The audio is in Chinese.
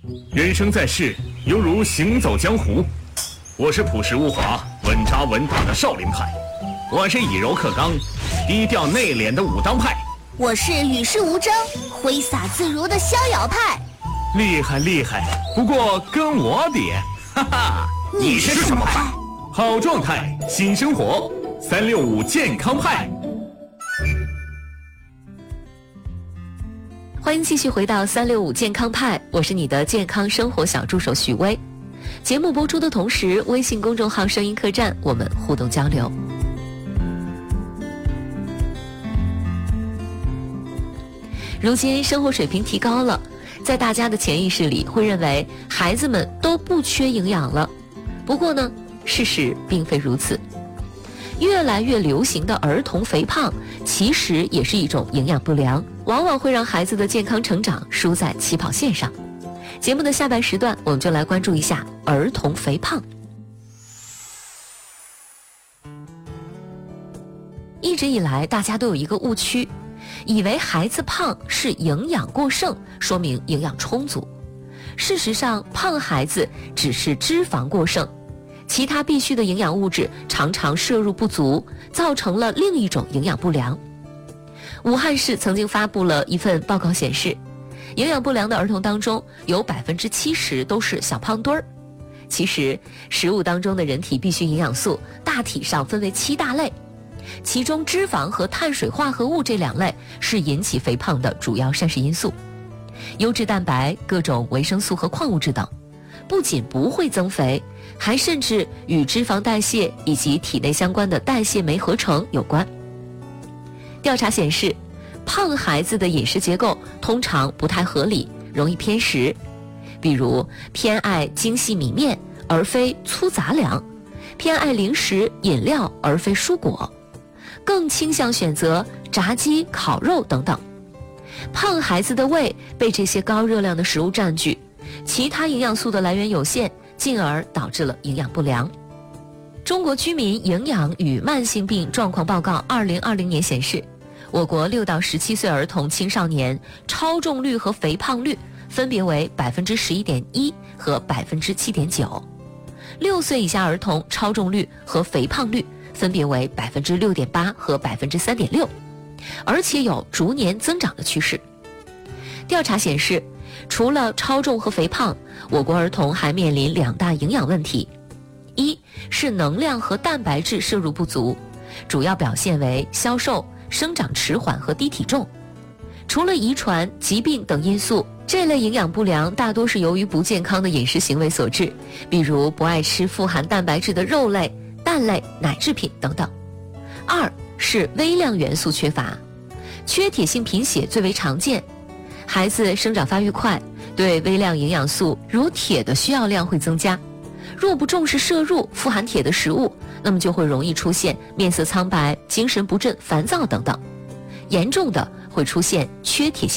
人生在世，犹如行走江湖。我是朴实无华、稳扎稳打的少林派，我是以柔克刚、低调内敛的武当派， 我是与世无争、挥洒自如的逍遥派。 厉害厉害，不过跟我比，哈哈。 你是什么派？ 好状态，新生活，365健康派。 欢迎继续回到365健康派，我是你的健康生活小助手许巍。节目播出的同时，微信公众号声音客栈我们互动交流。如今生活水平提高了，在大家的潜意识里会认为孩子们都不缺营养了。不过呢，事实并非如此。越来越流行的儿童肥胖其实也是一种营养不良，往往会让孩子的健康成长输在起跑线上。节目的下半时段，我们就来关注一下儿童肥胖。一直以来大家都有一个误区，以为孩子胖是营养过剩，说明营养充足。事实上，胖孩子只是脂肪过剩，其他必需的营养物质常常摄入不足，造成了另一种营养不良。武汉市曾经发布了一份报告显示，营养不良的儿童当中有70%都是小胖墩儿。其实，食物当中的人体必需营养素大体上分为7大类，其中脂肪和碳水化合物这2类是引起肥胖的主要膳食因素。优质蛋白、各种维生素和矿物质等，不仅不会增肥，还甚至与脂肪代谢以及体内相关的代谢酶合成有关。调查显示，胖孩子的饮食结构通常不太合理，容易偏食，比如偏爱精细米面而非粗杂粮，偏爱零食饮料而非蔬果，更倾向选择炸鸡、烤肉等等。胖孩子的胃被这些高热量的食物占据，其他营养素的来源有限，进而导致了营养不良。中国居民营养与慢性病状况报告2020年显示，我国6到17岁儿童青少年超重率和肥胖率分别为11.1%和7.9%，6岁以下儿童超重率和肥胖率分别为6.8%和3.6%，而且有逐年增长的趋势。调查显示，除了超重和肥胖，我国儿童还面临2大营养问题。一是能量和蛋白质摄入不足，主要表现为消瘦、生长迟缓和低体重。除了遗传、疾病等因素，这类营养不良大多是由于不健康的饮食行为所致，比如不爱吃富含蛋白质的肉类、蛋类、奶制品等等。二是微量元素缺乏，缺铁性贫血最为常见。孩子生长发育快，对微量营养素如铁的需要量会增加，若不重视摄入富含铁的食物，那么就会容易出现面色苍白、精神不振、烦躁等等，严重的会出现缺铁性